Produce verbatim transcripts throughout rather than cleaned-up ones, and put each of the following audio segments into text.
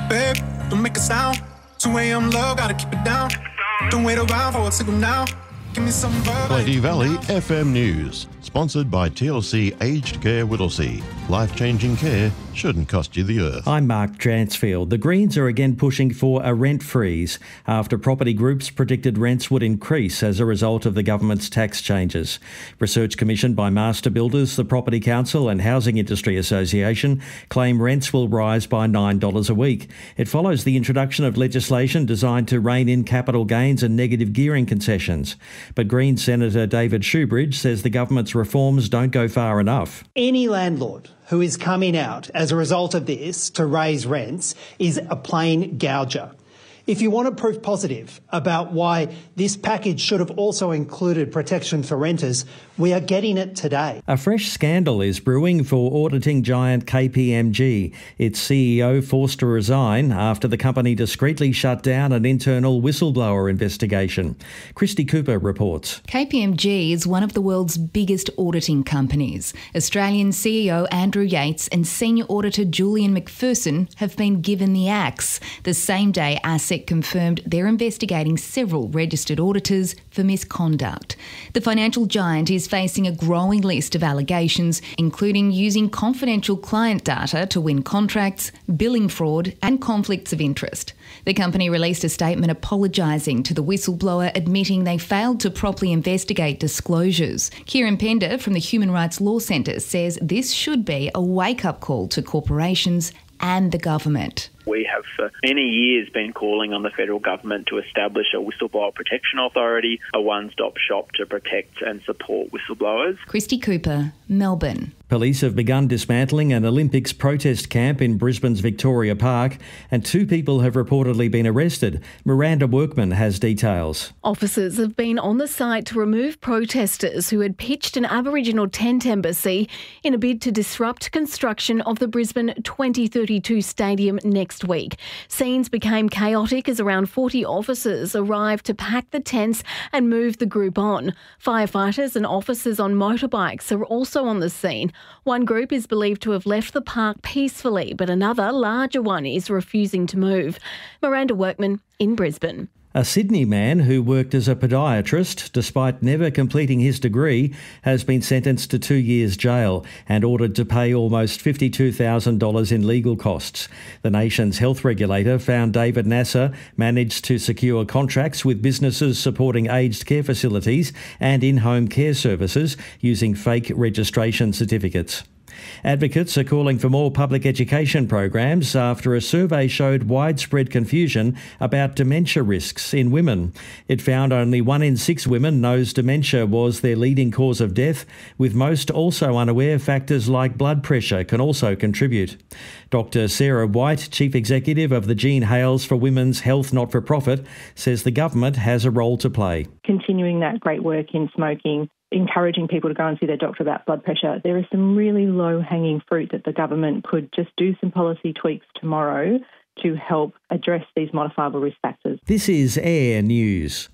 Babe, don't make a sound. two a.m. low, gotta keep it down. Don't wait around for a signal now. Give me some verb. Plenty Valley F M News, sponsored by T L C Aged Care Whittlesea. Life-changing care shouldn't cost you the earth. I'm Mark Dransfield. The Greens are again pushing for a rent freeze after property groups predicted rents would increase as a result of the government's tax changes. Research commissioned by Master Builders, the Property Council and Housing Industry Association claim rents will rise by nine dollars a week. It follows the introduction of legislation designed to rein in capital gains and negative gearing concessions. But Greens Senator David Shoebridge says the government's reforms don't go far enough. Any landlord who is coming out as a result of this to raise rents is a plain gouger. If you want a proof positive about why this package should have also included protection for renters, we are getting it today. A fresh scandal is brewing for auditing giant K P M G. Its C E O forced to resign after the company discreetly shut down an internal whistleblower investigation. Christy Cooper reports. K P M G is one of the world's biggest auditing companies. Australian C E O Andrew Yates and senior auditor Julian McPherson have been given the axe. The same day ASIC confirmed they're investigating several registered auditors for misconduct. The financial giant is facing a growing list of allegations, including using confidential client data to win contracts, billing fraud and conflicts of interest. The company released a statement apologising to the whistleblower, admitting they failed to properly investigate disclosures. Kieran Pender from the Human Rights Law Centre says this should be a wake-up call to corporations and the government. We have for many years been calling on the federal government to establish a whistleblower protection authority, a one-stop shop to protect and support whistleblowers. Christy Cooper, Melbourne. Police have begun dismantling an Olympics protest camp in Brisbane's Victoria Park, and two people have reportedly been arrested. Miranda Workman has details. Officers have been on the site to remove protesters who had pitched an Aboriginal tent embassy in a bid to disrupt construction of the Brisbane twenty thirty-two stadium next week. Scenes became chaotic as around forty officers arrived to pack the tents and move the group on. Firefighters and officers on motorbikes are also on the scene. One group is believed to have left the park peacefully, but another, larger one, is refusing to move. Miranda Workman in Brisbane. A Sydney man who worked as a podiatrist, despite never completing his degree, has been sentenced to two years jail and ordered to pay almost fifty-two thousand dollars in legal costs. The nation's health regulator found David Nasser managed to secure contracts with businesses supporting aged care facilities and in-home care services using fake registration certificates. Advocates are calling for more public education programs after a survey showed widespread confusion about dementia risks in women. It found only one in six women knows dementia was their leading cause of death, with most also unaware factors like blood pressure can also contribute. Doctor Sarah White, Chief Executive of the Jean Hales for Women's Health Not-for-Profit, says the government has a role to play. Continuing that great work in smoking, encouraging people to go and see their doctor about blood pressure. There is some really low-hanging fruit that the government could just do some policy tweaks tomorrow to help address these modifiable risk factors. This is Air News.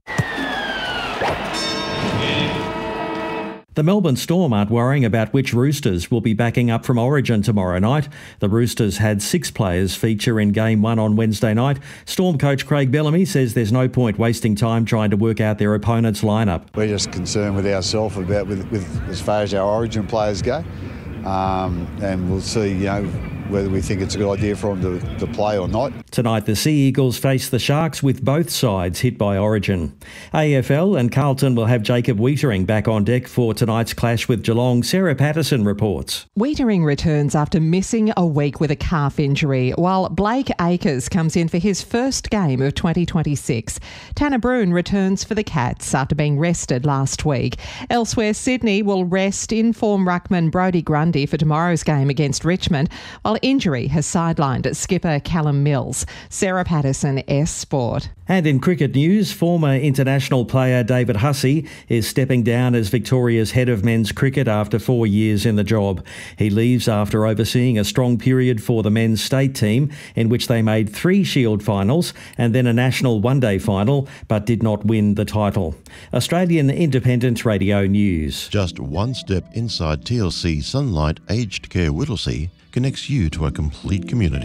The Melbourne Storm aren't worrying about which Roosters will be backing up from Origin tomorrow night. The Roosters had six players feature in Game one on Wednesday night. Storm coach Craig Bellamy says there's no point wasting time trying to work out their opponent's lineup. We're just concerned with ourselves about with, with as far as our Origin players go, um, and we'll see, you know, whether we think it's a good idea for them to, to play or not. Tonight, the Sea Eagles face the Sharks with both sides hit by Origin. A F L and Carlton will have Jacob Weitering back on deck for tonight's clash with Geelong. Sarah Patterson reports. Weitering returns after missing a week with a calf injury, while Blake Acres comes in for his first game of twenty twenty-six. Tanner Bruhn returns for the Cats after being rested last week. Elsewhere, Sydney will rest in-form ruckman Brodie Grundy for tomorrow's game against Richmond, while injury has sidelined skipper Callum Mills. Sarah Patterson, S Sport. And in cricket news, former international player David Hussey is stepping down as Victoria's head of men's cricket after four years in the job. He leaves after overseeing a strong period for the men's state team, in which they made three Shield finals and then a national one-day final, but did not win the title. Australian Independent Radio News. Just one step inside T L C Sunlight Aged Care Whittlesea connects you to a complete community,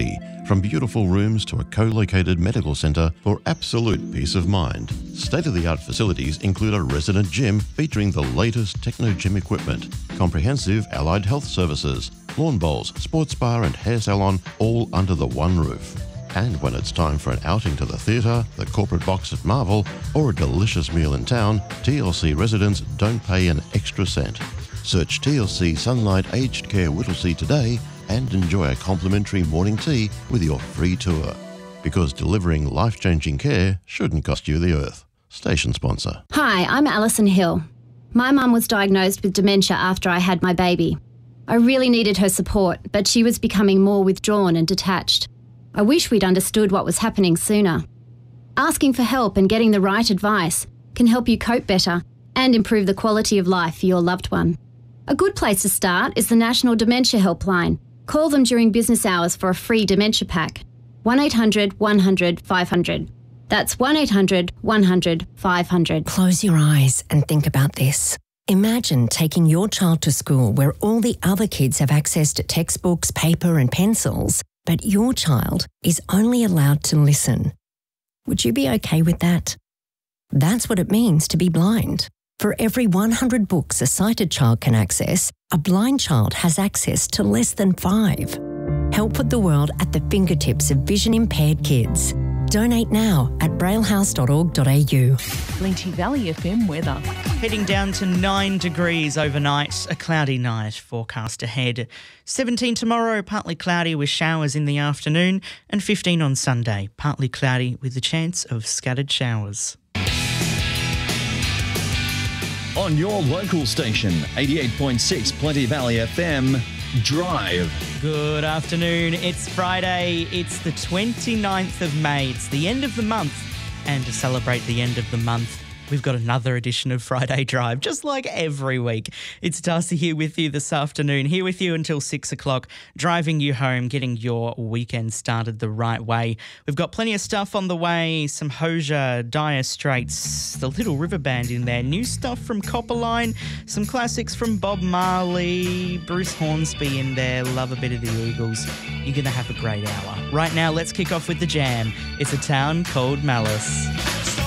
from beautiful rooms to a co-located medical centre for absolute peace of mind. State-of-the-art facilities include a resident gym featuring the latest techno gym equipment, comprehensive allied health services, lawn bowls, sports bar and hair salon, all under the one roof. And when it's time for an outing to the theatre, the corporate box at Marvel, or a delicious meal in town, T L C residents don't pay an extra cent. Search T L C Sunlight Aged Care Whittlesea today and enjoy a complimentary morning tea with your free tour. Because delivering life-changing care shouldn't cost you the earth. Station sponsor. Hi, I'm Alison Hill. My mum was diagnosed with dementia after I had my baby. I really needed her support, but she was becoming more withdrawn and detached. I wish we'd understood what was happening sooner. Asking for help and getting the right advice can help you cope better and improve the quality of life for your loved one. A good place to start is the National Dementia Helpline. Call them during business hours for a free dementia pack. one eight hundred one hundred five hundred. That's one eight hundred one hundred five hundred. Close your eyes and think about this. Imagine taking your child to school where all the other kids have access to textbooks, paper and pencils, but your child is only allowed to listen. Would you be okay with that? That's what it means to be blind. For every one hundred books a sighted child can access, a blind child has access to less than five. Help put the world at the fingertips of vision-impaired kids. Donate now at braillehouse dot org dot a u. Linty Valley F M weather. Heading down to nine degrees overnight, a cloudy night forecast ahead. seventeen tomorrow, partly cloudy with showers in the afternoon, and fifteen on Sunday, partly cloudy with the chance of scattered showers. On your local station, eighty-eight point six Plenty Valley F M, Drive. Good afternoon. It's Friday. It's the twenty-ninth of May. It's the end of the month. And to celebrate the end of the month, we've got another edition of Friday Drive, just like every week. It's Darcy here with you this afternoon, here with you until six o'clock, driving you home, getting your weekend started the right way. We've got plenty of stuff on the way, some Hozier, Dire Straits, the Little River Band in there, new stuff from Copperline, some classics from Bob Marley, Bruce Hornsby in there, love a bit of the Eagles. You're going to have a great hour. Right now, let's kick off with the jam. It's A Town Called Malice.